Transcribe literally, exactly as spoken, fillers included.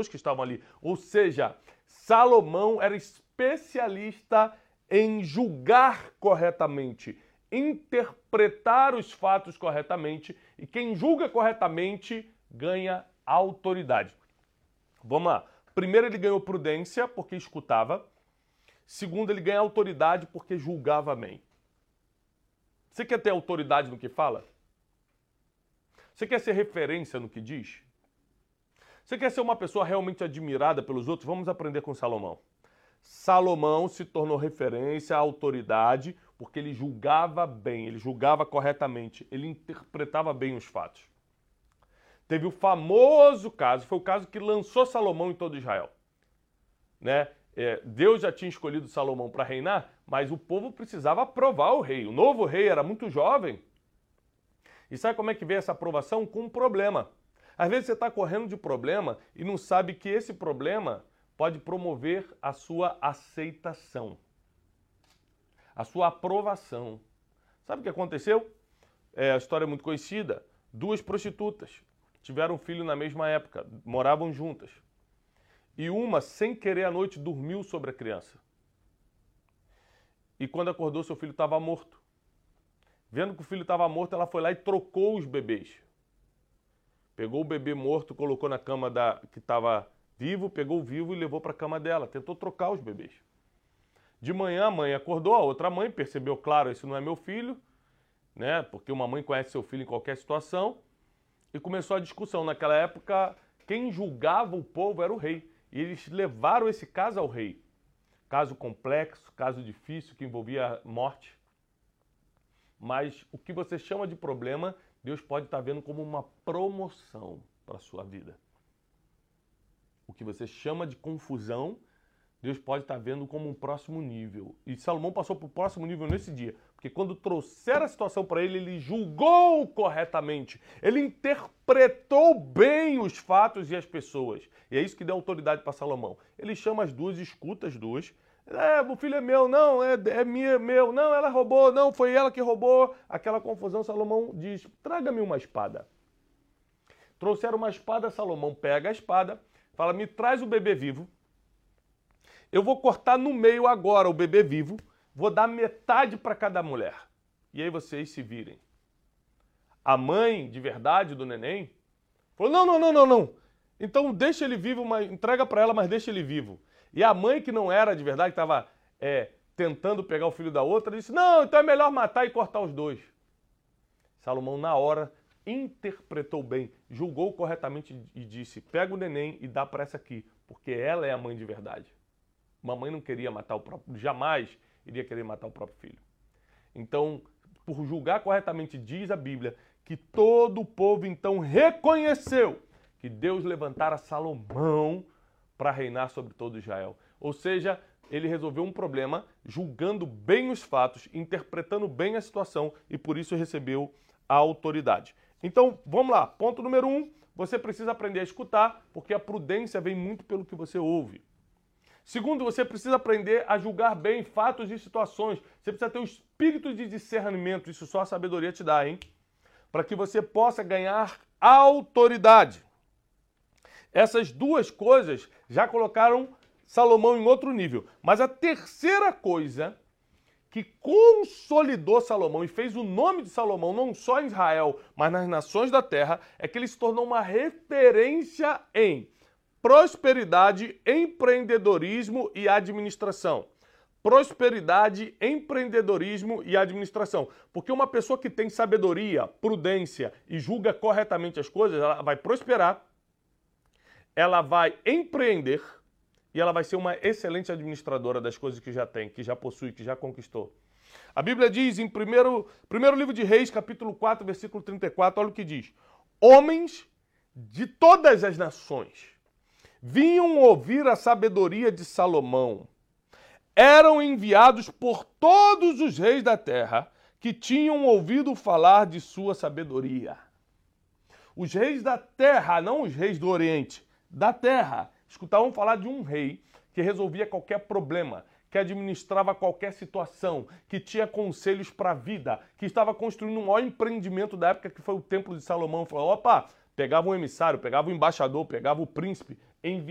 pessoas que estavam ali. Ou seja, Salomão era especialista em julgar corretamente, interpretar os fatos corretamente, e quem julga corretamente ganha autoridade. Vamos lá. Primeiro, ele ganhou prudência porque escutava. Segundo, ele ganha autoridade porque julgava bem. Você quer ter autoridade no que fala? Você quer ser referência no que diz? Você quer ser uma pessoa realmente admirada pelos outros? Vamos aprender com Salomão. Salomão se tornou referência, autoridade, porque ele julgava bem, ele julgava corretamente, ele interpretava bem os fatos. Teve o famoso caso, foi o caso que lançou Salomão em todo Israel. Né? É, Deus já tinha escolhido Salomão para reinar, mas o povo precisava aprovar o rei. O novo rei era muito jovem. E sabe como é que veio essa aprovação? Com um problema. Às vezes você está correndo de problema e não sabe que esse problema pode promover a sua aceitação, a sua aprovação. Sabe o que aconteceu? É, a história é muito conhecida. Duas prostitutas tiveram um filho na mesma época, moravam juntas. E uma, sem querer à noite, dormiu sobre a criança. E quando acordou, seu filho estava morto. Vendo que o filho estava morto, ela foi lá e trocou os bebês. Pegou o bebê morto, colocou na cama da que estava vivo, pegou o vivo e levou para a cama dela. Tentou trocar os bebês. De manhã, a mãe acordou, a outra mãe percebeu, claro, esse não é meu filho, né? Porque uma mãe conhece seu filho em qualquer situação. E começou a discussão. Naquela época, quem julgava o povo era o rei. E eles levaram esse caso ao rei. Caso complexo, caso difícil, que envolvia morte. Mas o que você chama de problema, Deus pode estar vendo como uma promoção para a sua vida. O que você chama de confusão, Deus pode estar vendo como um próximo nível. E Salomão passou para o próximo nível nesse dia. Porque quando trouxeram a situação para ele, ele julgou corretamente. Ele interpretou bem os fatos e as pessoas. E é isso que deu autoridade para Salomão. Ele chama as duas, escuta as duas. É, o filho é meu, não, é, é minha, meu, não, ela roubou, não, foi ela que roubou. Aquela confusão, Salomão diz, traga-me uma espada. Trouxeram uma espada, Salomão pega a espada, fala, me traz o bebê vivo. Eu vou cortar no meio agora o bebê vivo, vou dar metade para cada mulher. E aí vocês se virem. A mãe, de verdade, do neném, falou, não, não, não, não, não. Então deixa ele vivo, mas entrega para ela, mas deixa ele vivo. E a mãe, que não era de verdade, que estava é, tentando pegar o filho da outra, disse, não, então é melhor matar e cortar os dois. Salomão, na hora, interpretou bem, julgou corretamente e disse, pega o neném e dá para essa aqui, porque ela é a mãe de verdade. Mamãe não queria matar o próprio, jamais iria querer matar o próprio filho. Então, por julgar corretamente, diz a Bíblia que todo o povo então reconheceu que Deus levantara Salomão para reinar sobre todo Israel. Ou seja, ele resolveu um problema julgando bem os fatos, interpretando bem a situação e por isso recebeu a autoridade. Então, vamos lá. Ponto número um, você precisa aprender a escutar, porque a prudência vem muito pelo que você ouve. Segundo, você precisa aprender a julgar bem fatos e situações. Você precisa ter o espírito de discernimento, isso só a sabedoria te dá, hein? Para que você possa ganhar autoridade. Essas duas coisas já colocaram Salomão em outro nível. Mas a terceira coisa que consolidou Salomão e fez o nome de Salomão não só em Israel, mas nas nações da terra, é que ele se tornou uma referência em prosperidade, empreendedorismo e administração. Prosperidade, empreendedorismo e administração. Porque uma pessoa que tem sabedoria, prudência e julga corretamente as coisas, ela vai prosperar, ela vai empreender e ela vai ser uma excelente administradora das coisas que já tem, que já possui, que já conquistou. A Bíblia diz em primeiro, primeiro livro de Reis, capítulo quatro, versículo trinta e quatro, olha o que diz. Homens de todas as nações vinham ouvir a sabedoria de Salomão. Eram enviados por todos os reis da terra que tinham ouvido falar de sua sabedoria. Os reis da terra, não os reis do Oriente, da terra, escutavam falar de um rei que resolvia qualquer problema, que administrava qualquer situação, que tinha conselhos para a vida, que estava construindo um maior empreendimento da época, que foi o Templo de Salomão. Falou, opa, pegava um emissário, pegava o embaixador, pegava o príncipe, enviava